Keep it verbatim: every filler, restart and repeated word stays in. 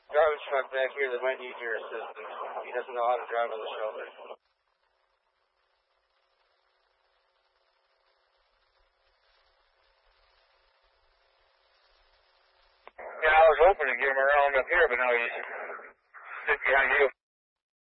garbage truck back here that might need your assistance. He doesn't know how to drive on the shoulder. Yeah, I was hoping to get him around up here, but now he's sitting behind you.